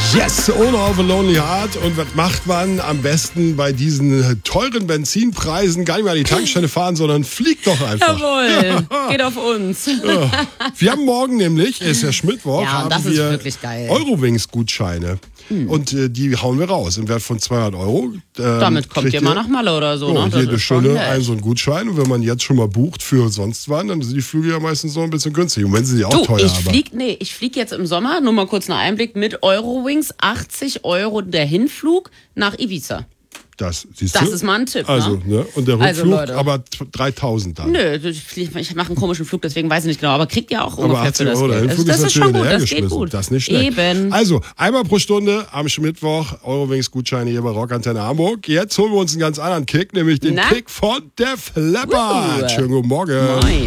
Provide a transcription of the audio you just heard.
Yes, Owner of a Lonely Heart. Und was macht man am besten bei diesen teuren Benzinpreisen? Gar nicht mehr an die Tankstelle fahren, sondern fliegt doch einfach. Jawohl, geht auf uns. Ja. Wir haben morgen nämlich, ist ja Schmittwoch, Ja, haben das ist wir wirklich geil. Eurowings-Gutscheine. Und die hauen wir raus im Wert von 200 Euro. Damit kommt ihr mal nach Malle oder so. Ne? Das Jede ist schon Stunde nett. ein so ein Gutschein. Und wenn man jetzt schon mal bucht für sonst wann, dann sind die Flüge ja meistens noch ein bisschen günstig. Und wenn sie auch teuer aber. Ich flieg jetzt im Sommer, nur mal kurz einen Einblick, mit Eurowings 80 Euro der Hinflug nach Ibiza. Das, siehst Das du? ist mal ein Tipp. Also, Ne? Und der Also, Rückflug, Leute. aber 3.000 dann. Nö, ich mache einen komischen Flug, deswegen weiß ich nicht genau. Aber kriegt ihr auch Aber ungefähr 80 für das Euro der Geld. Hinflug Das ist ist schon natürlich gut, das geht hinterhergeschmissen. gut. Das ist nicht schlecht. Eben. Also, einmal pro Stunde am Mittwoch Eurowings-Gutscheine hier bei Rockantenne Hamburg. Jetzt holen wir uns einen ganz anderen Kick, nämlich den Na? Kick von der Flapper. Schönen guten Morgen. Moin.